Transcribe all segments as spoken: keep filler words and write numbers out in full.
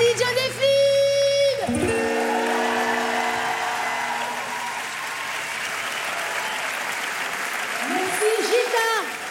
Joséphine. Merci Gilda.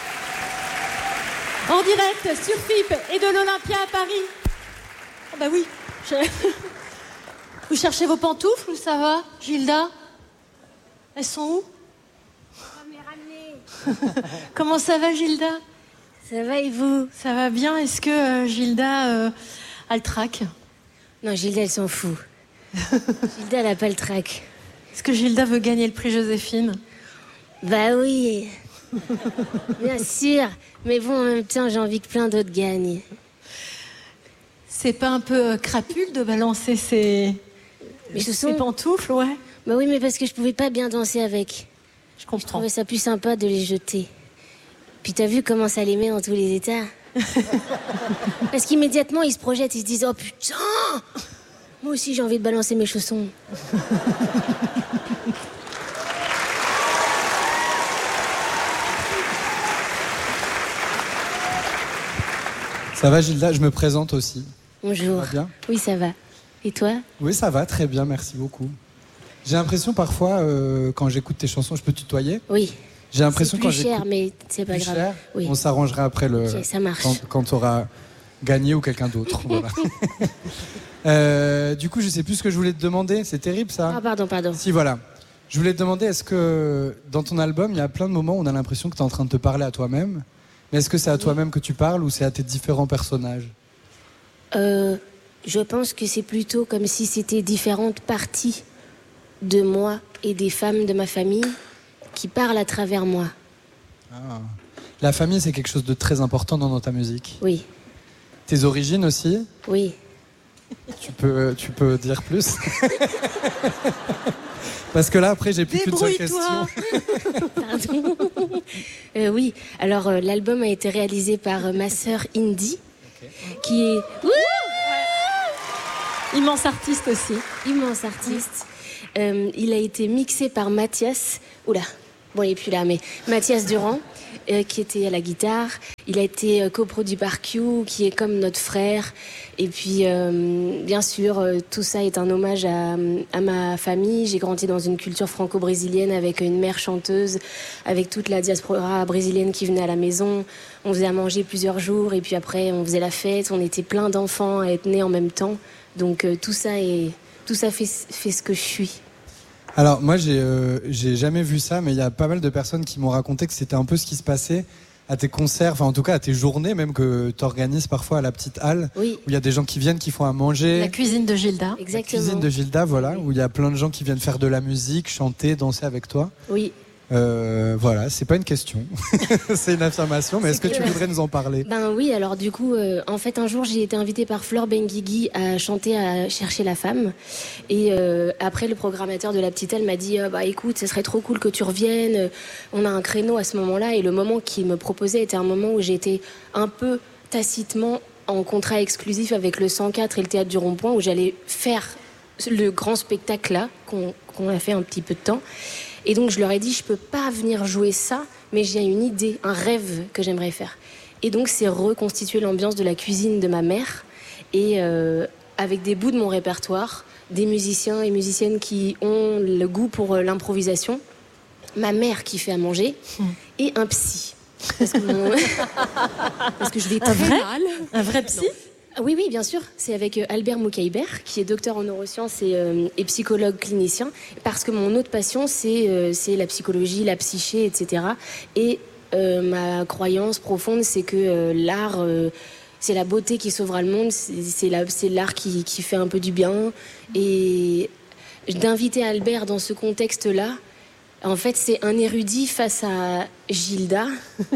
En direct sur F I P et de l'Olympia à Paris. Oh bah oui. Je... Vous cherchez vos pantoufles ou ça va, Gilda? Elles sont où? On me les ramener. Comment ça va, Gilda? Ça va et vous? Ça va bien. Est-ce que euh, Gilda euh, a le trac? Non, Gilda, elle s'en fout. Gilda, elle a pas le trac. Est-ce que Gilda veut gagner le prix Joséphine? Bah oui. Bien sûr. Mais bon, en même temps, j'ai envie que plein d'autres gagnent. C'est pas un peu euh, crapule de balancer ses... Mais ce sont... ses pantoufles, ouais? Bah oui, mais parce que je pouvais pas bien danser avec. Je comprends. Je trouvais ça plus sympa de les jeter. Puis t'as vu comment ça les met dans tous les états? Parce qu'immédiatement, ils se projettent, ils se disent « Oh putain! Moi aussi, j'ai envie de balancer mes chaussons. » Ça va, Gilda? Je me présente aussi. Bonjour. Ça va bien? Oui, ça va. Et toi? Oui, ça va, très bien, merci beaucoup. J'ai l'impression parfois, euh, quand j'écoute tes chansons, je peux tutoyer? Oui. J'ai l'impression c'est quand plus j'écoute... cher, mais c'est pas plus grave. Cher, oui. On s'arrangera après le... Okay, ça marche. Quand, quand tu auras gagné ou quelqu'un d'autre. Voilà. euh, du coup, je sais plus ce que je voulais te demander. C'est terrible, ça? Ah, pardon, pardon. Si, voilà. Je voulais te demander, est-ce que dans ton album, il y a plein de moments où on a l'impression que tu es en train de te parler à toi-même? Mais est-ce que c'est à toi-même que tu parles ou c'est à tes différents personnages? Euh, je pense que c'est plutôt comme si c'était différentes parties de moi et des femmes de ma famille qui parlent à travers moi. Ah. La famille, c'est quelque chose de très important dans ta musique. Oui. Tes origines aussi? Oui. Tu peux, tu peux dire plus? Parce que là, après, j'ai plus qu'une seule question. Pardon. euh, oui, alors euh, l'album a été réalisé par euh, ma sœur Indy, okay. qui est... Wouh immense artiste aussi. Immense artiste. Euh, il a été mixé par Mathias... Oula, bon, il n'est plus là, mais Mathias Durand, euh, qui était à la guitare. Il a été euh, coproduit par Q, qui est comme notre frère. Et puis, euh, bien sûr, euh, tout ça est un hommage à, à ma famille. J'ai grandi dans une culture franco-brésilienne avec une mère chanteuse, avec toute la diaspora brésilienne qui venait à la maison. On faisait à manger plusieurs jours et puis après, on faisait la fête. On était plein d'enfants à être nés en même temps. Donc, euh, tout ça, est, tout ça fait, fait ce que je suis. Alors, moi, j'ai, euh, j'ai jamais vu ça, mais il y a pas mal de personnes qui m'ont raconté que c'était un peu ce qui se passait à tes concerts, enfin en tout cas à tes journées même que tu organises parfois à la petite halle, oui. où il y a des gens qui viennent, qui font à manger. La cuisine de Gilda. Exactement. La cuisine de Gilda, voilà, oui. où il y a plein de gens qui viennent faire de la musique, chanter, danser avec toi. Oui. Euh, voilà, c'est pas une question, c'est une affirmation, mais est-ce que, que tu voudrais nous en parler? Ben oui, alors du coup, euh, en fait, un jour, j'ai été invitée par Flore Benguigui à chanter à Chercher la femme. Et euh, après, le programmateur de la petite halle m'a dit, euh, bah écoute, ce serait trop cool que tu reviennes. On a un créneau à ce moment-là. Et le moment qu'il me proposait était un moment où j'étais un peu tacitement en contrat exclusif avec le cent quatre et le Théâtre du Rond-Point, où j'allais faire le grand spectacle là, qu'on, qu'on a fait un petit peu de temps. Et donc je leur ai dit, je peux pas venir jouer ça, mais j'ai une idée, un rêve que j'aimerais faire. Et donc c'est reconstituer l'ambiance de la cuisine de ma mère, et euh, avec des bouts de mon répertoire, des musiciens et musiciennes qui ont le goût pour l'improvisation, ma mère qui fait à manger, mmh. et un psy. Parce que, mon... Parce que je vais très un vrai mal. Un vrai psy? Non. Oui, oui, bien sûr. C'est avec Albert Moukaïber, qui est docteur en neurosciences et, euh, et psychologue clinicien. Parce que mon autre passion, c'est, euh, c'est la psychologie, la psyché, et cetera. Et euh, ma croyance profonde, c'est que euh, l'art, euh, c'est la beauté qui sauvera le monde. C'est, c'est, la, c'est l'art qui, qui fait un peu du bien. Et d'inviter Albert dans ce contexte-là, en fait, c'est un érudit face à Gilda.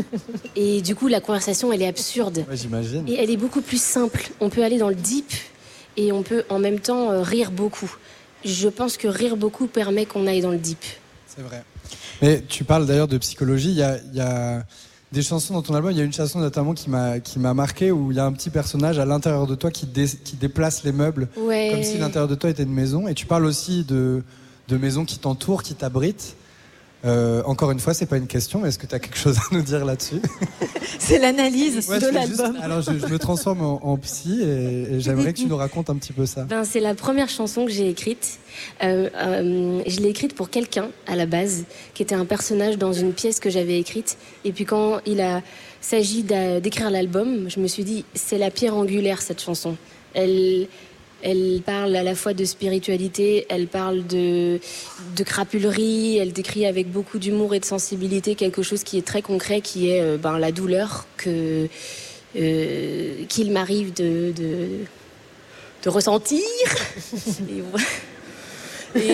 Et du coup, la conversation, elle est absurde. Ouais, j'imagine. Et elle est beaucoup plus simple. On peut aller dans le deep et on peut en même temps euh, rire beaucoup. Je pense que rire beaucoup permet qu'on aille dans le deep. C'est vrai. Mais tu parles d'ailleurs de psychologie. Il y a, il y a des chansons dans ton album. Il y a une chanson notamment qui m'a, qui m'a marqué, où il y a un petit personnage à l'intérieur de toi qui, dé, qui déplace les meubles. Ouais. Comme si l'intérieur de toi était une maison. Et tu parles aussi de, de maisons qui t'entourent, qui t'abritent. Euh, encore une fois, c'est pas une question, mais est-ce que tu as quelque chose à nous dire là-dessus? C'est l'analyse ouais, de l'album. Juste, alors, je, je me transforme en, en psy et, et j'aimerais que tu nous racontes un petit peu ça. Ben, c'est la première chanson que j'ai écrite. Euh, euh, je l'ai écrite pour quelqu'un, à la base, qui était un personnage dans une pièce que j'avais écrite. Et puis quand il a s'agit d'écrire l'album, je me suis dit, c'est la pierre angulaire, cette chanson. Elle... Elle parle à la fois de spiritualité, elle parle de, de crapulerie, elle décrit avec beaucoup d'humour et de sensibilité quelque chose qui est très concret, qui est euh, ben, la douleur que, euh, qu'il m'arrive de, de, de ressentir. Et, voilà. Et...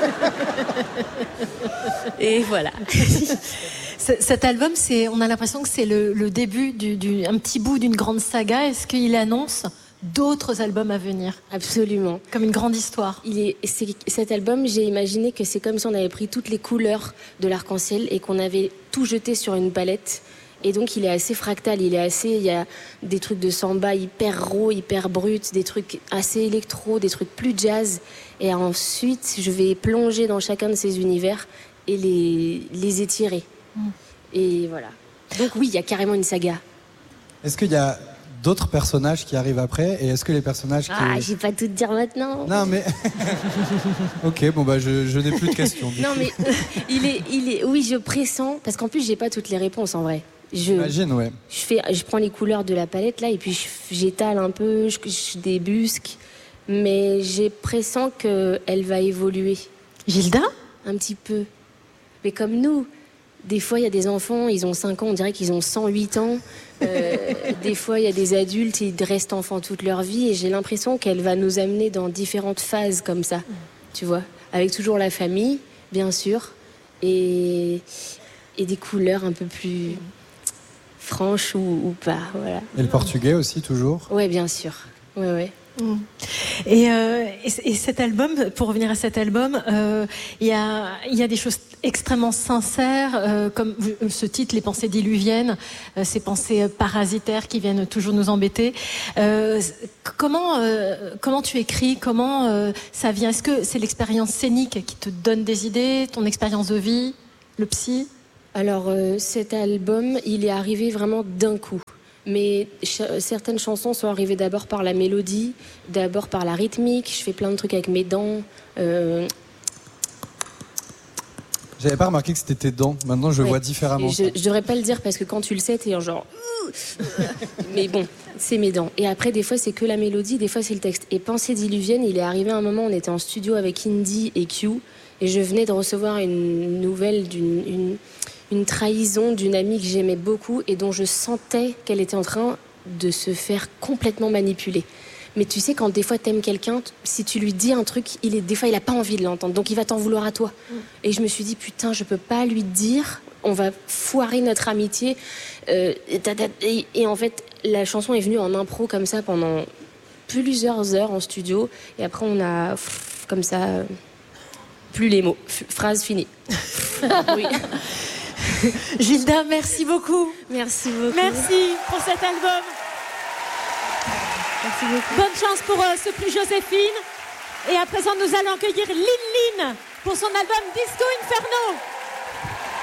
Et voilà. Cet album, c'est, on a l'impression que c'est le, le début, du, du, un petit bout d'une grande saga. Est-ce qu'il annonce d'autres albums à venir? Absolument. Comme une grande histoire. Il est, c'est, cet album, j'ai imaginé que c'est comme si on avait pris toutes les couleurs de l'arc-en-ciel et qu'on avait tout jeté sur une palette. Et donc, il est assez fractal. Il est assez, il y a des trucs de samba hyper raw, hyper bruts, des trucs assez électro, des trucs plus jazz. Et ensuite, je vais plonger dans chacun de ces univers et les, les étirer. Mm. Et voilà. Donc oui, il y a carrément une saga. Est-ce qu'il y a d'autres personnages qui arrivent après, et est-ce que les personnages qui... Ah, je vais pas tout te dire maintenant. Non, mais... ok, bon, bah, je, je n'ai plus de questions. Non, mais il est, il est... Oui, je pressens, parce qu'en plus, j'ai pas toutes les réponses, en vrai. Je, J'imagine, ouais. Je, fais, je prends les couleurs de la palette, là, et puis je, j'étale un peu, je, je débusque, mais j'ai pressens qu'elle va évoluer. Gilda ? Un petit peu. Mais comme nous, des fois, il y a des enfants, ils ont cinq ans, on dirait qu'ils ont cent huit ans. Euh, des fois, il y a des adultes, ils restent enfants toute leur vie. Et j'ai l'impression qu'elle va nous amener dans différentes phases comme ça, tu vois. Avec toujours la famille, bien sûr, et, et des couleurs un peu plus franches ou, ou pas, voilà. Et le portugais aussi, toujours ? Ouais, bien sûr. Ouais, ouais. Mmh. Et, euh, et, et cet album, pour revenir à cet album, il euh, y, a, y a des choses extrêmement sincères, euh, comme ce titre, Les pensées diluviennes, euh, ces pensées parasitaires qui viennent toujours nous embêter. Euh, comment, euh, comment tu écris ? Comment euh, ça vient ? Est-ce que c'est l'expérience scénique qui te donne des idées, ton expérience de vie, le psy ? Alors, euh, cet album, il est arrivé vraiment d'un coup. Mais ch- certaines chansons sont arrivées d'abord par la mélodie, d'abord par la rythmique. Je fais plein de trucs avec mes dents. Euh... J'avais pas remarqué que c'était tes dents. Maintenant, je ouais. vois différemment. Je, je devrais pas le dire parce que quand tu le sais, t'es en genre... Mais bon, c'est mes dents. Et après, des fois, c'est que la mélodie, des fois, c'est le texte. Et Pensées diluviennes, il est arrivé un moment, on était en studio avec Indy et Q, et je venais de recevoir une nouvelle d'une... Une... une trahison d'une amie que j'aimais beaucoup et dont je sentais qu'elle était en train de se faire complètement manipuler. Mais tu sais, quand des fois t'aimes quelqu'un, si tu lui dis un truc, il est, des fois il a pas envie de l'entendre, donc il va t'en vouloir à toi. Mm. Et je me suis dit, putain, je peux pas lui dire, on va foirer notre amitié. Euh, et, et, et en fait, la chanson est venue en impro comme ça pendant plusieurs heures en studio, et après on a, pff, comme ça, euh, plus les mots. F- phrase finie. Oui. Gilda, merci beaucoup. Merci beaucoup. Merci pour cet album. Merci beaucoup. Bonne chance pour euh, ce prix Joséphine. Et à présent, nous allons accueillir Lin Lin pour son album Disco Inferno.